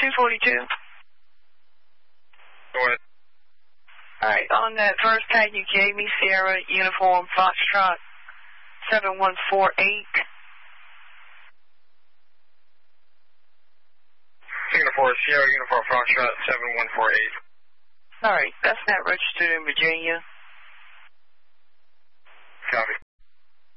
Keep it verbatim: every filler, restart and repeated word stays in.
two forty-two. Go ahead. All right, on that first tag you gave me, Sierra Uniform Foxtrot seven one four eight. Singapore, Sierra Uniform Foxtrot seven one four eight. All right, that's not registered in Virginia. Copy.